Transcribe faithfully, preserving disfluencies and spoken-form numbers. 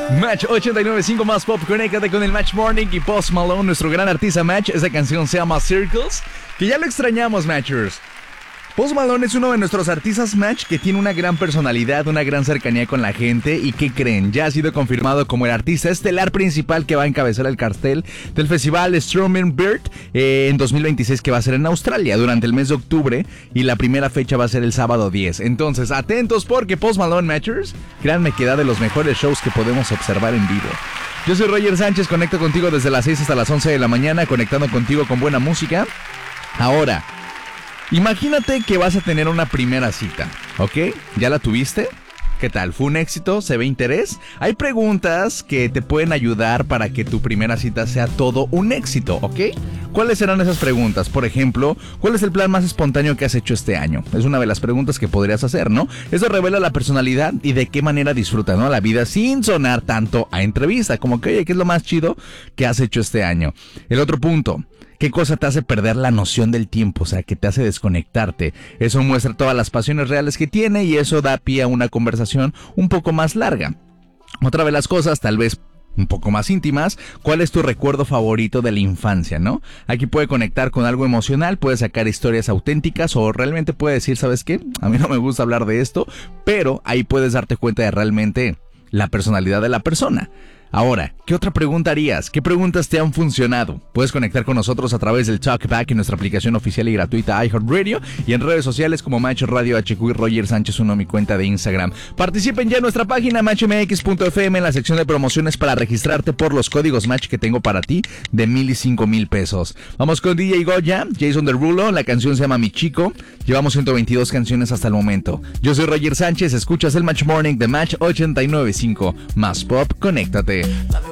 Match ochenta y nueve punto cinco más pop, conéctate con el Match Morning y Post Malone, nuestro gran artista Match. Esa canción se llama Circles, que ya lo extrañamos, Matchers. Post Malone es uno de nuestros artistas Match que tiene una gran personalidad, una gran cercanía con la gente. ¿Y qué creen? Ya ha sido confirmado como el artista estelar principal que va a encabezar el cartel del festival Strummenbird eh, en dos mil veintiséis, que va a ser en Australia durante el mes de octubre, y la primera fecha va a ser el sábado diez. Entonces, atentos porque Post Malone, Matchers, créanme que da de los mejores shows que podemos observar en vivo. Yo soy Roger Sánchez, conecto contigo desde las seis hasta las once de la mañana, conectando contigo con buena música. Ahora, imagínate que vas a tener una primera cita, ¿ok? ¿Ya la tuviste? ¿Qué tal? ¿Fue un éxito? ¿Se ve interés? Hay preguntas que te pueden ayudar para que tu primera cita sea todo un éxito, ¿ok? ¿Cuáles serán esas preguntas? Por ejemplo, ¿cuál es el plan más espontáneo que has hecho este año? Es una de las preguntas que podrías hacer, ¿no? Eso revela la personalidad y de qué manera disfrutas, ¿no?, la vida, sin sonar tanto a entrevista, como que, oye, ¿qué es lo más chido que has hecho este año? El otro punto: ¿qué cosa te hace perder la noción del tiempo? O sea, que te hace desconectarte. Eso muestra todas las pasiones reales que tiene y eso da pie a una conversación un poco más larga. Otra de las cosas, tal vez un poco más íntimas: ¿cuál es tu recuerdo favorito de la infancia, no? Aquí puede conectar con algo emocional, puede sacar historias auténticas o realmente puede decir, ¿sabes qué? A mí no me gusta hablar de esto, pero ahí puedes darte cuenta de realmente la personalidad de la persona. Ahora, ¿qué otra pregunta harías? ¿Qué preguntas te han funcionado? Puedes conectar con nosotros a través del Talkback en nuestra aplicación oficial y gratuita iHeartRadio y en redes sociales como Match Radio H Q y Roger Sánchez uno, mi cuenta de Instagram. Participen ya en nuestra página match m x punto f m en la sección de promociones para registrarte por los códigos Match que tengo para ti de mil y cinco mil pesos. Vamos con D J Goya, Jason Derulo, la canción se llama Mi Chico. Llevamos ciento veintidós canciones hasta el momento. Yo soy Roger Sánchez, escuchas el Match Morning de Match ochenta y nueve punto cinco. Más pop, conéctate.